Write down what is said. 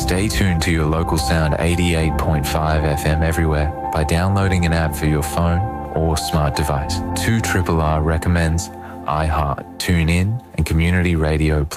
Stay tuned to your local sound 88.5 FM everywhere by downloading an app for your phone or smart device. 2RRR recommends iHeart, TuneIn, and Community Radio